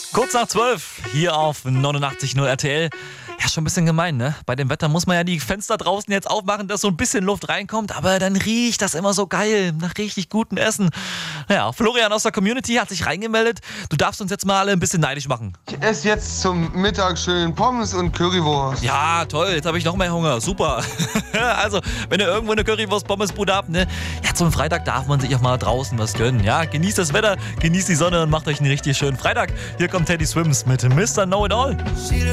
Kurz nach 12, hier auf 89.0 RTL. Ja, schon ein bisschen gemein, ne? Bei dem Wetter muss man ja die Fenster draußen jetzt aufmachen, dass so ein bisschen Luft reinkommt, aber dann riecht das immer so geil, nach richtig gutem Essen. Ja, Florian aus der Community hat sich reingemeldet. Du darfst uns jetzt mal alle ein bisschen neidisch machen. Ich esse jetzt zum Mittag schön Pommes und Currywurst. Ja, toll, jetzt habe ich noch mehr Hunger. Super. Also, wenn ihr irgendwo eine Currywurst-Pommes-Bude habt, ne? Ja, zum Freitag darf man sich auch mal draußen was gönnen. Ja, genießt das Wetter, genießt die Sonne und macht euch einen richtig schönen Freitag. Hier kommt Teddy Swims mit Mr. Know It All.